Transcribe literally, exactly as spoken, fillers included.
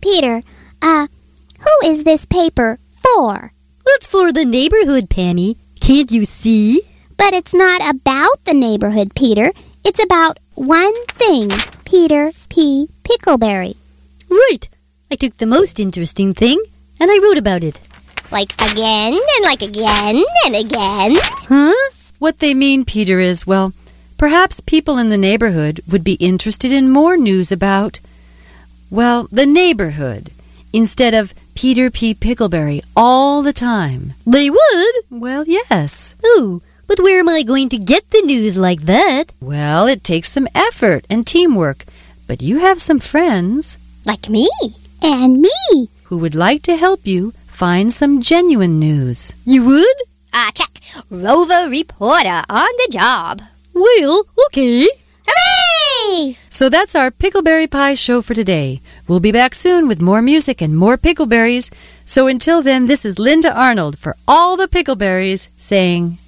Peter, uh, who is this paper for? It's for the neighborhood, Pammy. Can't you see? But it's not about the neighborhood, Peter. It's about one thing, Peter P. Pickleberry. Right. I took the most interesting thing, and I wrote about it. Like again and like again and again. Huh? What they mean, Peter, is, well, perhaps people in the neighborhood would be interested in more news about, well, the neighborhood, instead of Peter P. Pickleberry all the time. They would? Well, yes. Oh, but where am I going to get the news like that? Well, it takes some effort and teamwork, but you have some friends. Like me. And me. Who would like to help you find some genuine news. You would? Ah, check. Rover reporter on the job. Well, okay. Hooray! So that's our Pickleberry Pie show for today. We'll be back soon with more music and more pickleberries. So until then, this is Linda Arnold for all the Pickleberries saying...